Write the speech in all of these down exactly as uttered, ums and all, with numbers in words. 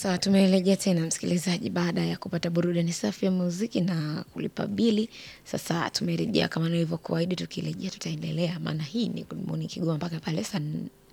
Sawa, tumerejea tena msikilizaji baada ya kupata burudani safi ya muziki na kulipa bili. Sasa tumerejea kama nilivyokuahidi, tukirejea tutaendelea, maana hii ni Good Morning Kigoma mpaka pale saa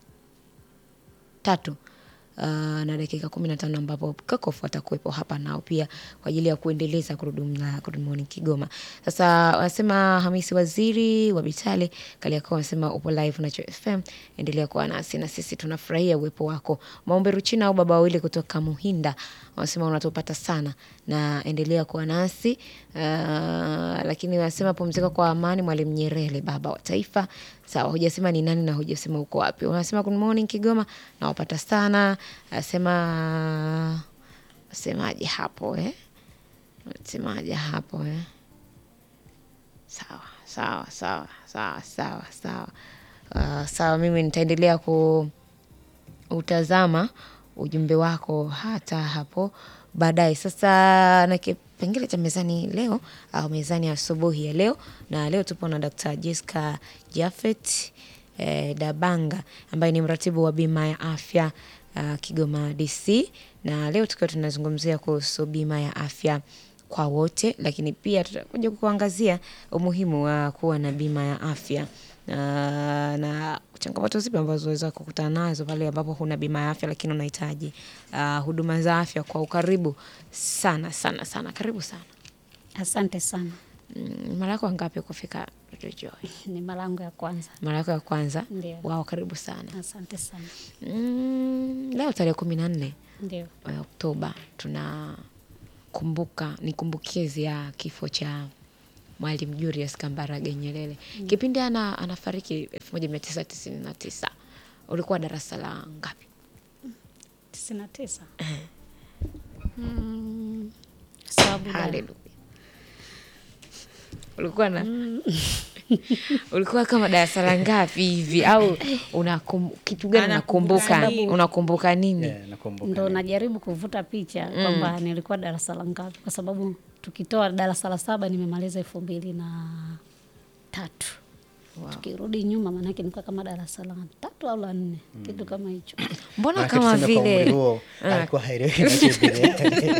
tatu uh, na dakika kumi na tano ambapo Kakofu atakuwepo hapa nao pia kwa ajili ya kuendeleza gurudumu la Good Morning Kigoma. Sasa wanasema Hamisi Waziri wa Bitale Kariakoo wanasema upo live na F M, endelea kuwa nasi na sisi tunafurahia uwepo wako. Maombe Ruchina au baba wawili kutoka Muhinda wanasema unatupata sana na endelea kuwa nasi. Uh, lakini wanasema pumzika kwa amani Mwalimu Nyerere baba wa taifa. Sawa, hujasema ni nani na hujasema uko wapi. Unasema Good Morning Kigoma na wapata sana. Asema semaje hapo eh? Semaje hapo eh? Sawa, sawa, sawa, sawa, sawa, sawa. Uh, sawa, mimi nitaendelea ku utazama ujumbe wako hata hapo baadaye. Sasa na kipengele cha mezani leo au mezani asubuhi ya leo, na leo tupo na Daktari Jessica Japhet eh, Dabanga ambaye ni mratibu wa bima ya afya uh, Kigoma D C, na leo tukiwa tunazungumzia kuhusu bima ya afya kwa wote, lakini pia tutakuja kuangazia umuhimu wa kuwa na bima ya afya uh, na changamoto zipi ambazo unaweza kukutana nazo pale ambapo huna bima ya afya lakini unahitaji uh, huduma za afya kwa ukaribu sana sana sana. Karibu sana. Asante sana. Mm, mara yako ngapi kufika Radio Joy? Ni mara yangu ya kwanza. Mara yako ya kwanza? Ndio. Wao, karibu sana. Asante sana. Mm, leo tarehe kumi na nne Ndio. Oktoba tuna kumbuka ni kumbukizi ya kifo cha Mwalimu Julius Kambarage Nyerere. Mm. Kipindi ana anafariki elfu moja mia tisa tisini na tisa. Ulikuwa darasa la ngapi? tisini na tisa. Mm. Sababu Haleluya. Ulikuwa na ulikuwa kama darasa la ngapi hivi au unakum, kitu gani unakumbuka? Unakumbuka nini? Yeah, nakumbuka. Ndo najaribu kuvuta picha mm. kwamba nilikuwa darasa la ngapi, kwa sababu tukitoa darasa la saba nimemaliza elfu mbili na tatu. Wow. Tukirudi nyuma maana yake nilikuwa kama darasa la tatu au la nne, mm. kitu kama hicho. Mbona kama vile alikuwa haelewi kinachoendelea.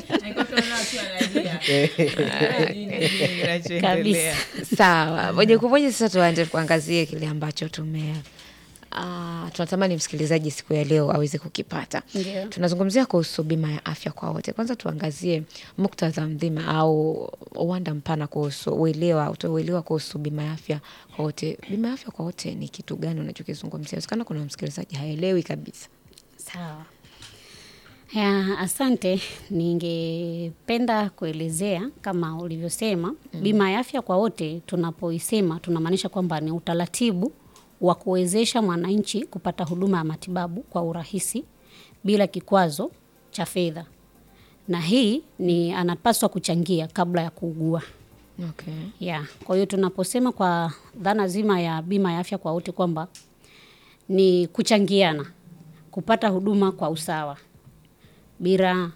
Kabisa. Sawa, moja kwa moja sasa tuanze kuangazia kile ambacho tume Uh, tunatamani msikilizaji siku ya leo aweze kukipata. Yeah. Tunazungumzia kuhusu bima ya afya kwa wote. Kwanza tuangazie muktadha mzima au uwanda mpana kuhusu uelewa, utoelewa kuhusu bima ya afya kwa wote. Bima ya afya kwa wote ni kitu gani unachokizungumzia? Usikana kuna msikilizaji haelewi kabisa. Sawa. Ya, asante. Ningependa kuelezea kama ulivyosema, mm. bima ya afya kwa wote tunapoisema tunamaanisha kwamba ni utaratibu wa kuwezesha mwananchi kupata huduma ya matibabu kwa urahisi bila kikwazo cha fedha. Na hii ni anapaswa kuchangia kabla ya kuugua. Okay. Ya, kwa hiyo tunaposema kwa dhana zima ya bima ya afya kwa wote kwamba ni kuchangiana kupata huduma kwa usawa bila,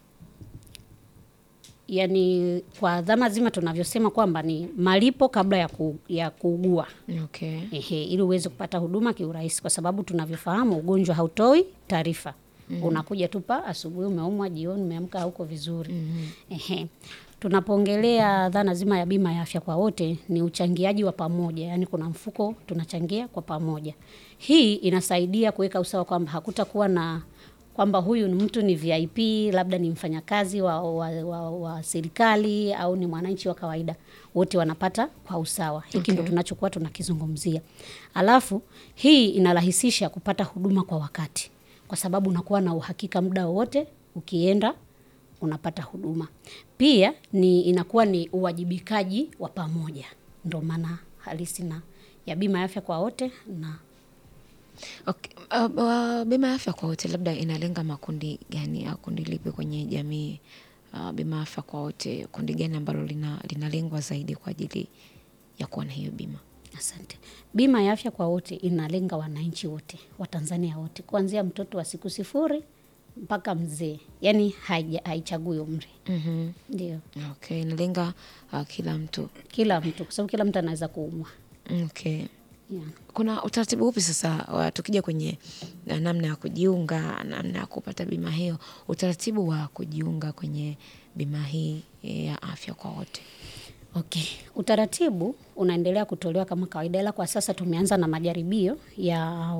yani kwa dhana zima tunavyosema kwamba ni malipo kabla ya, ku, ya kuugua. Okay. Ehe, ili uweze kupata huduma kiurahisi, kwa sababu tunavyofahamu ugonjwa hautoi taarifa. Mm-hmm. Unakuja tupa asubuhi umeumwa, jioni umeamka huko vizuri. Mm-hmm. Ehe. Tunapoongelea dhana zima ya bima ya afya kwa wote ni uchangiaji wa pamoja, yani kuna mfuko tunachangia kwa pamoja. Hii inasaidia kuweka usawa kwamba hakutakuwa na kwamba huyu ni mtu ni V I P, labda ni mfanyakazi wa, wa, wa, wa serikali au ni mwananchi wa kawaida, wote wanapata kwa usawa. Hiki okay. Ndio tunachokuwa tunakizungumzia. Alafu hii inarahisisha kupata huduma kwa wakati, kwa sababu unakuwa na uhakika muda wote ukienda unapata huduma. Pia ni inakuwa ni uwajibikaji wa pamoja. Ndio maana halisi na ya bima ya afya kwa wote. Na okay. Uh, uh, bima ya afya kwa wote labda inalenga makundi gani au kundi lipi kwenye jamii? Uh, bima ya afya kwa wote kundi gani ambalo lina linalengwa zaidi kwa ajili ya kuwa na hiyo bima? Asante. Bima ya afya kwa wote inalenga wananchi wote, Watanzania wote, kuanzia mtoto wa siku sifuri mpaka mzee. Yaani haichagui umri. Mhm. Ndio. Okay, inalenga uh, kila mtu. Kila mtu, kwa sababu kila mtu anaweza kuumwa. Okay. Yeah. Kuna utaratibu upi sasa wa- tukija kwenye na namna ya kujiunga, namna ya kupata bima hiyo, utaratibu wa kujiunga kwenye bima hii ya afya kwa wote? Okay. Utaratibu unaendelea kutolewa kama kawaida, ila kwa sasa tumeanza na majaribio ya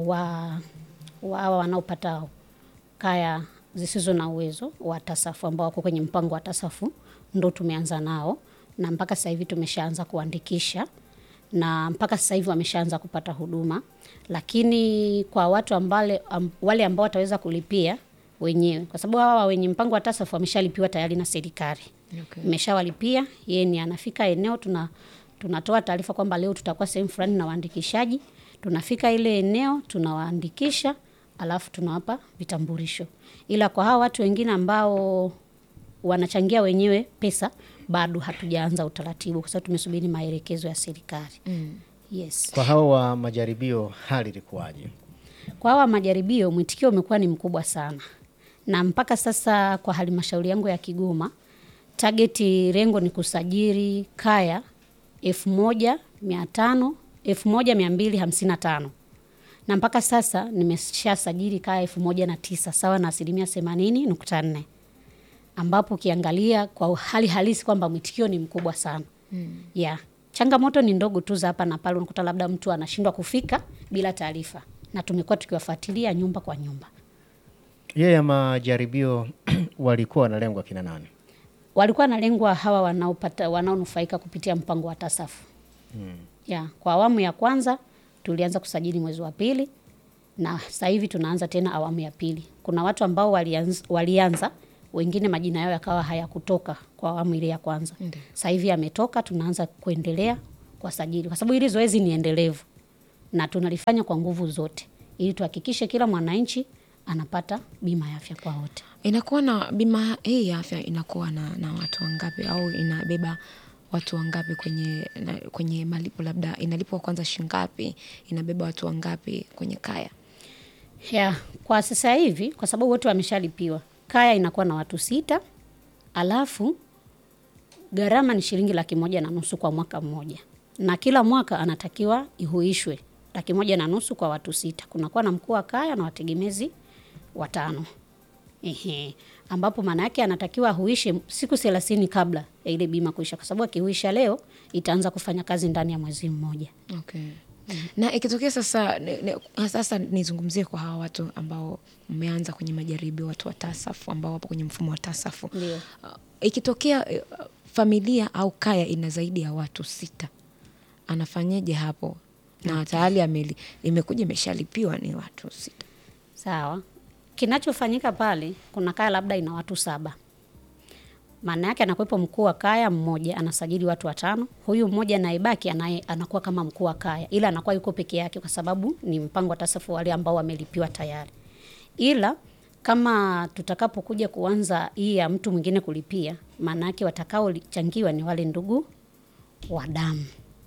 wa wa hawa wanaopata kaya zisizo na uwezo wa TASAFU ambao wako kwenye mpango wa TASAFU, ndo tumeanza nao na mpaka sasa hivi tumeshaanza kuandikisha na mpaka sasa hivi wameshaanza kupata huduma. Lakini kwa watu ambale, am, wale ambao wataweza kulipia wenyewe, kwa sababu hawa wenye mpango wa TASAFU wameshalipiwa tayari na serikali. Okay. Imeshawalipia, yeye ni anafika eneo, tuna tunatoa taarifa kwamba leo tutakuwa sehemu fulani na waandikishaji. Tunafika ile eneo, tunawaandikisha, alafu tunawapa vitambulisho. Ila kwa hawa watu wengine ambao wanachangia wenyewe pesa, bado hatujaanza utaratibu kwa sababu tumesubiri maelekezo ya serikali. Mm. Yes. Kwa hao wa majaribio hali ilikuwaje? Kwa hawa majaribio mwitikio umekuwa ni mkubwa sana. Na mpaka sasa kwa halmashauri yangu ya Kigoma, targeti lengo ni kusajili kaya elfu moja mia tano elfu moja mia mbili hamsini na tano. Na mpaka sasa nimesha sajili kaya elfu moja na tisa, sawa na asilimia themanini nukta nne. Ambapo ukiangalia kwa hali halisi kwamba mwitikio ni mkubwa sana. Mm. Yeah. Changamoto ni ndogo tu za hapa na pale, unakuta labda mtu anashindwa kufika bila taarifa. Na tumekuwa tukiwafuatilia nyumba kwa nyumba. Yeye ya majaribio walikuwa wanalengwa kina nani? Walikuwa wanalengwa hawa wanaopata wanaonufaika kupitia mpango wa TASAFU. Mm. Yeah, kwa awamu ya kwanza tulianza kusajili mwezi wa pili na sasa hivi tunaanza tena awamu ya pili. Kuna watu ambao walianza, walianza wengine majina yao yakawa hayakutoka kwa awamu ile ya kwanza. Ndiyo. Sasa hivi yametoka, tunaanza kuendelea kwa sajili kwa sababu hili zoezi ni endelevu na tunalifanya kwa nguvu zote ili tuhakikishe kila mwananchi anapata bima ya afya kwa wote. Inakuwa na bima hii ya afya inakuwa na, na watu wangapi au inabeba watu wangapi kwenye na, kwenye malipo, labda inalipwa kwanza shingapi, inabeba watu wangapi kwenye kaya? Yeah, kwa sasa hivi kwa sababu wote wameshalipiwa, kaya inakuwa na watu sita, alafu gharama ni shilingi laki moja na nusu kwa mwaka mmoja. Na kila mwaka anatakiwa ihuishwe laki moja na nusu kwa watu sita. Kunakuwa na mkuu wa kaya na wategemezi watano. Ehe, ambapo maana yake anatakiwa ahuishe siku thelathini kabla ya ile bima kuisha, kwa sababu akihuisha leo itaanza kufanya kazi ndani ya mwezi mmoja. Okay. Mm. Na ikitokea sasa ne, ne, sasa nizungumzie kwa hawa watu ambao mmeanza kwenye majaribio, watu wa TASAFU ambao wapo kwenye mfumo wa TASAFU. Ndio. Uh, ikitokea uh, familia au kaya ina zaidi ya watu sita, anafanyeje hapo? Na tayari ameli imekuja imeshalipiwa ni watu sita. Sawa. Kinachofanyika pale, kuna kaya labda ina watu saba. Maana yake anakuwepo mkuu wa kaya mmoja, anasajili watu watano. Huyu mmoja anayebaki anaye anakuwa kama mkuu wa kaya, ila anakuwa yuko peke yake kwa sababu ni mpango wa TASAFU wale ambao wamelipiwa tayari. Ila kama tutakapokuja kuanza hii ya mtu mwingine kulipia, maana yake watakaochangiwa ni wale ndugu wa damu.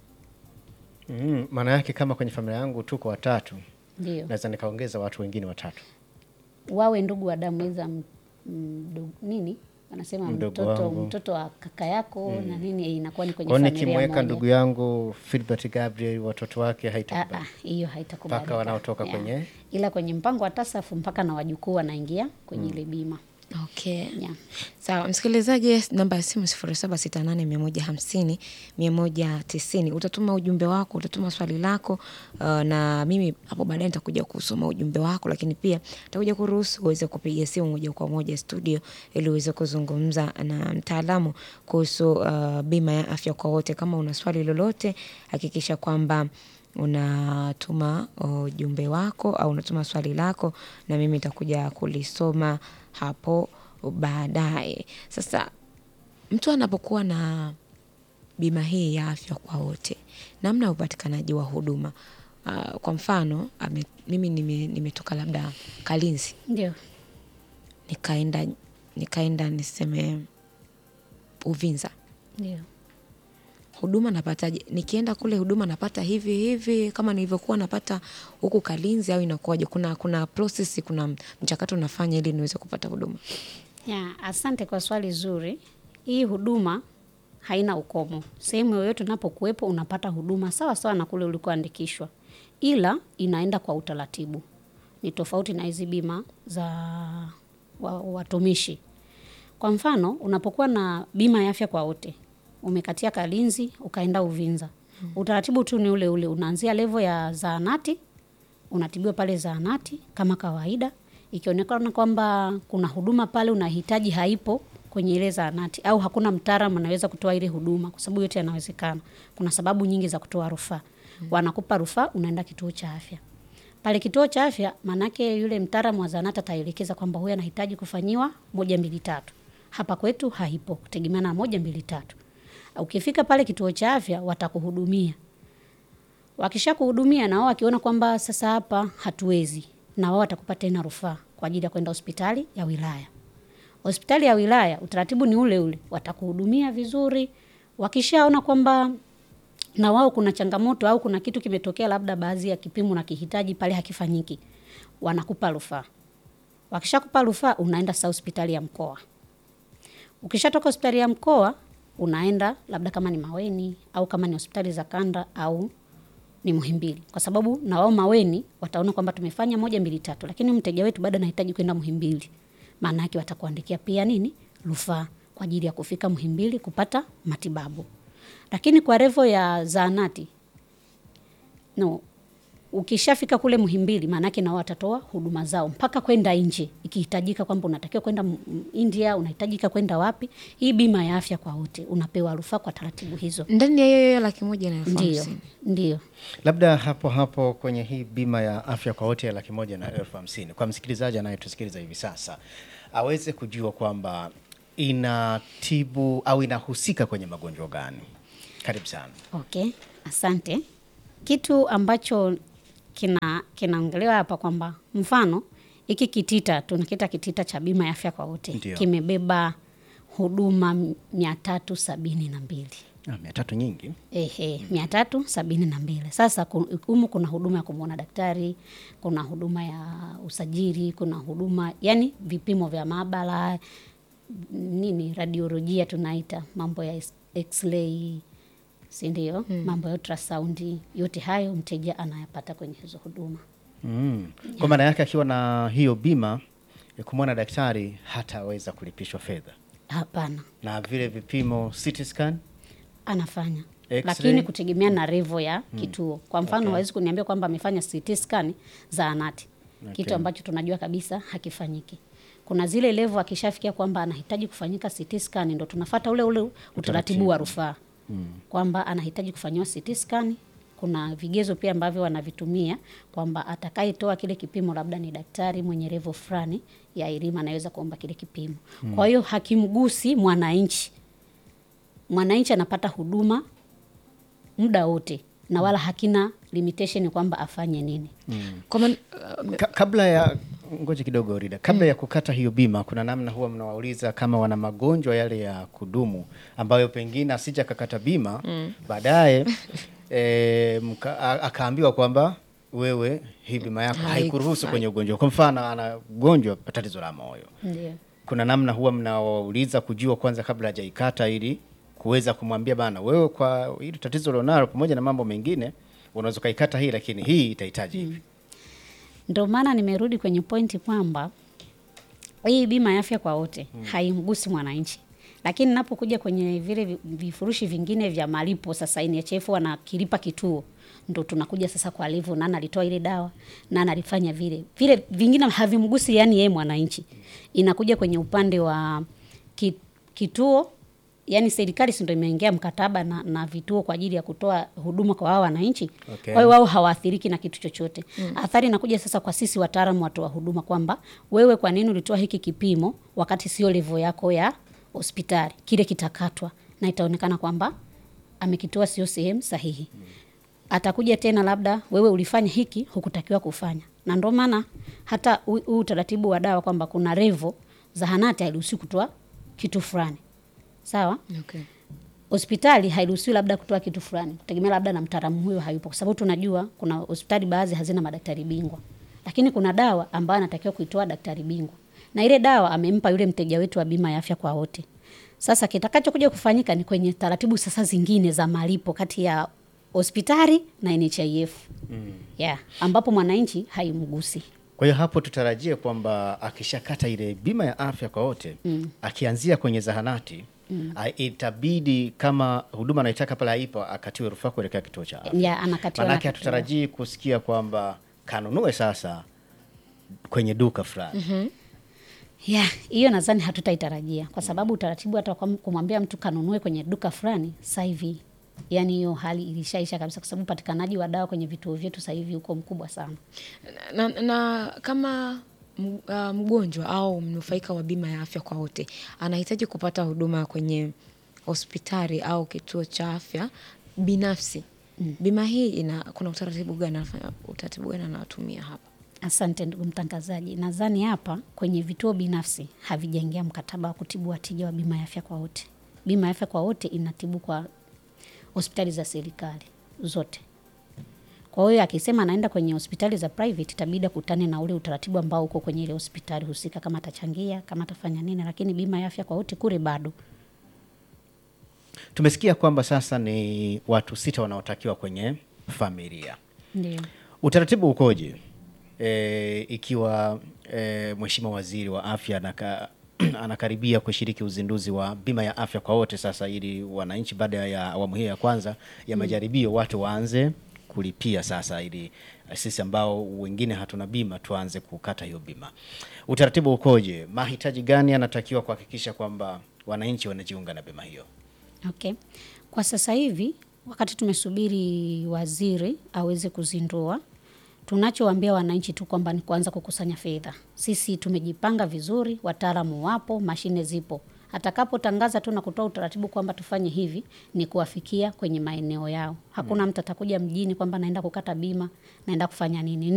Mm, maana yake kama kwenye familia yangu tuko watatu, Ndio. naweza nikaongeza watu wengine watatu. Wawe ndugu wa damu, weza mdogo nini? Anasema Mdogo mtoto wangu. mtoto wa kaka yako mm. na nini eh, inakuwa ni kwenye Kwa familia nikimweka moja. ndugu yangu Philbert Gabriel watoto wake Ah, haitakubali. ah, hiyo haitakubali. Mpaka wanaotoka kwenye- Ila kwenye mpango wa TASAFU mpaka na wajukuu wanaingia kwenye ile bima. Okay. Yeah. Sawa, msikilizaji, namba ya simu sifuri saba sita nane mia moja hamsini mia moja tisini. Utatuma ujumbe wako, utatuma swali lako, uh, na mimi hapo baadaye nitakuja kusoma ujumbe wako, lakini pia nitakuja kuruhusu uweze kupiga simu moja kwa moja studio ili uweze kuzungumza na mtaalamu kuhusu uh, bima ya afya kwa wote. Kama una swali lolote, hakikisha kwamba unatuma ujumbe wako au unatuma swali lako na mimi nitakuja kulisoma hapo baadaye. Sasa mtu anapokuwa na bima hii ya afya kwa wote, namna ya upatikanaji wa huduma, uh, kwa mfano ame, mimi nime, nimetoka labda Kalinzi, Ndio. nikaenda nikaenda niseme Uvinza, Ndio. huduma napataje? Nikienda kule huduma napata hivi hivi kama nilivyokuwa napata huku Kalinzi, au inakuwaje? Kuna kuna process, kuna mchakato nafanya ili niweze kupata huduma? Ya, asante kwa swali zuri. Hii huduma haina ukomo. Sehemu yoyote unapokuwepo unapata huduma sawa sawa na kule ulikoandikishwa. ila inaenda kwa utaratibu. Ni tofauti na hizi bima za wa- watumishi. Kwa mfano, unapokuwa na bima ya afya kwa wote, umekatia Kalinzi, ukaenda Uvinza. Utaratibu tu ni ule ule, unaanzia level ya zahanati, unatibiwa pale zahanati kama kawaida. Ikionekana kwamba kuna huduma pale unahitaji haipo kwenye ile zahanati au hakuna mtaalamu anaweza kutoa ile huduma, kwa sababu yote yanawezekana. Kuna sababu nyingi za kutoa rufaa. Wanakupa rufaa, unaenda kituo cha afya. Pale kituo cha afya, manake yule mtaalamu wa zahanati ataelekeza kwamba huyu anahitaji kufanyiwa moja mbili tatu. Hapa kwetu haipo, kutegemea na moja mbili tatu. Ukifika pale kituo cha afya watakuhudumia. Wakisha kuhudumia na wao wakiona kwamba sasa hapa hatuwezi, na wao watakupa tena rufaa kwa ajili ya kwenda hospitali ya wilaya. Hospitali ya wilaya utaratibu ni ule ule, watakuhudumia vizuri. Wakishaona kwamba na wao kuna changamoto au kuna kitu kimetokea, labda baadhi ya kipimo na kihitaji pale hakifanyiki, wanakupa rufaa. Wakishakupa rufaa, unaenda sasa hospitali ya mkoa. Ukishatoka hospitali ya mkoa, unaenda labda kama ni Maweni au kama ni hospitali za kanda au ni Muhimbili, kwa sababu na wao Maweni wataona kwamba tumefanya moja mbili tatu, lakini mteja wetu bado anahitaji kwenda Muhimbili. Maana yake watakuandikia pia nini, rufaa kwa ajili ya kufika Muhimbili kupata matibabu. Lakini kwa revo ya zahanati, no, ukishafika kule Muhimbili, maana yake na wao watatoa huduma zao mpaka kwenda nje. Ikihitajika kwamba unatakiwa kwenda India, unahitajika kwenda wapi, hii bima ya afya kwa wote unapewa rufaa kwa taratibu hizo. Ndani ya hiyo laki moja na elfu Ndio, hamsini. ndio. Labda hapo hapo kwenye hii bima ya afya kwa wote ya laki moja na elfu hamsini, kwa msikilizaji anayetusikiliza hivi sasa aweze kujua kwamba inatibu au inahusika kwenye magonjwa gani. Karibu sana. Okay, asante. Kitu ambacho kina kinaongelewa hapa kwamba mfano hiki kitita, tunakita kitita cha bima ya afya kwa wote, Ndio. kimebeba huduma mia tatu sabini na mbili. Ah, mia tatu nyingi. Ehe, mia tatu sabini na mbili. Sasa ku- humu kuna huduma ya kumwona daktari, kuna huduma ya usajili, kuna huduma yani vipimo vya maabara, nini, radiolojia tunaita, mambo ya es- x-ray, si ndio? Mambo ya ultrasound, yote hayo mteja anayapata kwenye hizo huduma. Mm. Kwa maana yake akiwa na hiyo bima ya kumwona daktari hataweza kulipishwa fedha, Hapana, na vile vipimo C T scan. anafanya X-ray? lakini kutegemea na revo ya kituo. Kwa mfano Okay. hawezi kuniambia kwamba amefanya C T scan zahanati, Okay. kitu ambacho tunajua kabisa hakifanyiki. Kuna zile levo akishafikia kwamba anahitaji kufanyika C T scan, ndo tunafuata ule ule utaratibu wa rufaa kwamba anahitaji kufanyiwa C T scan. Kuna vigezo pia ambavyo wanavitumia kwamba atakayetoa kile kipimo labda ni daktari mwenye revo fulani ya elimu, anaweza kuomba kile kipimo. Kwa hiyo hakimgusi mwananchi. Mwananchi anapata huduma muda wote na wala hakina limitation kwamba afanye nini. Kwa man, Ka kabla ya ngoja kidogo Rida, kabla ya kukata hiyo bima, kuna namna huwa mnawauliza kama wana magonjwa yale ya kudumu ambayo pengine asija kakata bima baadaye e, akaambiwa kwamba wewe hii bima yako Haiku- haikuruhusu kwenye ugonjwa. Kwa mfano ana ugonjwa tatizo la moyo, Ndio. kuna namna huwa mnawauliza kujua kwanza kabla hajaikata ili kuweza kumwambia bana, wewe kwa hili tatizo ulionalo pamoja na mambo mengine unaweza kaikata hii, lakini hii itahitaji hivi. Ndio maana nimerudi kwenye pointi kwamba hii bima ya afya kwa wote haimgusi mwananchi. Lakini napokuja kwenye vile vi- vifurushi vingine vya malipo, sasa N H F wanakilipa kituo, ndo tunakuja sasa kwa level nani alitoa ile dawa, nani alifanya vile. Vile vingine havimgusi yani yeye mwananchi. Inakuja kwenye upande wa ki, kituo, yani serikali si ndio imeingia mkataba na, na vituo kwa ajili ya kutoa huduma kwa wao wananchi. Okay. Kwa hiyo wao hawaathiriki na kitu chochote. Athari inakuja sasa kwa sisi wataalamu watoa huduma kwamba wewe kwa nini ulitoa hiki kipimo wakati sio level yako ya hospitali. Kile kitakatwa na itaonekana kwamba amekitoa sio sehemu sahihi. Atakuja tena labda wewe ulifanya hiki hukutakiwa kufanya. Na ndio maana hata huu huu utaratibu wa dawa kwamba kuna revo zahanati hairuhusiwi kutoa kitu fulani. Sawa? okay. Hospitali hairuhusiwi labda kutoa kitu fulani, kutegemea labda na mtaalamu huyo hayupo, kwa sababu tunajua kuna hospitali baadhi hazina madaktari bingwa, lakini kuna dawa ambayo anatakiwa kuitoa daktari bingwa, na ile dawa amempa yule mteja wetu wa bima ya afya kwa wote. Sasa kitakachokuja kufanyika ni kwenye taratibu sasa zingine za malipo kati ya hospitali na N H I F. Mm. Yeah, ambapo mwananchi haimgusi. Kwa hiyo hapo tutarajie kwamba akishakata ile bima ya afya kwa wote, mm. akianzia kwenye zahanati, mm. itabidi kama huduma anaitaka pale haipo akatiwe rufaa kuelekea kituo cha afya. Yeah, anakatiwa. Maana hatutarajii kusikia kwamba kanunue sasa kwenye duka fulani. Mhm. Yeah, hiyo nadhani hatutaitarajia kwa sababu utaratibu hata kumwambia mtu kanunue kwenye duka fulani sasa hivi, yani hiyo hali ilishaisha kabisa, kwa sababu upatikanaji wa dawa kwenye vituo vyetu sasa hivi uko mkubwa sana. Na, na kama uh, mgonjwa au mnufaika wa bima ya afya kwa wote anahitaji kupata huduma kwenye hospitali au kituo cha afya binafsi, mm. bima hii ina kuna utaratibu gani utaratibu gani anatumia hapa? Asante ndugu mtangazaji. Nadhani hapa kwenye vituo binafsi havijaingia mkataba wa kutibu wateja wa bima ya afya kwa wote. Bima ya afya kwa wote inatibu kwa hospitali za serikali zote. Kwa hiyo akisema anaenda kwenye hospitali za private itabidi kutane na ule utaratibu ambao uko kwenye ile hospitali husika, kama atachangia, kama atafanya nini, lakini bima ya afya kwa wote kule bado. Tumesikia kwamba sasa ni watu sita wanaotakiwa kwenye familia. Ndio. Utaratibu ukoje? E, ikiwa e, Mheshimiwa Waziri wa Afya anaka, anakaribia kushiriki uzinduzi wa bima ya afya kwa wote sasa, ili wananchi baada ya awamu hii ya kwanza ya majaribio watu waanze kulipia sasa, ili sisi ambao wengine hatuna bima tuanze kukata hiyo bima. Utaratibu ukoje? Mahitaji gani anatakiwa kuhakikisha kwamba wananchi wanajiunga na bima hiyo? Okay. Kwa sasa hivi wakati tumesubiri waziri aweze kuzindua, tunachowaambia wananchi tu kwamba ni kuanza kukusanya fedha. Sisi tumejipanga vizuri, wataalamu wapo, mashine zipo. Atakapotangaza tu na kutoa utaratibu kwamba tufanye hivi, ni kuwafikia kwenye maeneo yao. Hakuna mtu atakuja mjini kwamba naenda kukata bima, naenda kufanya nini.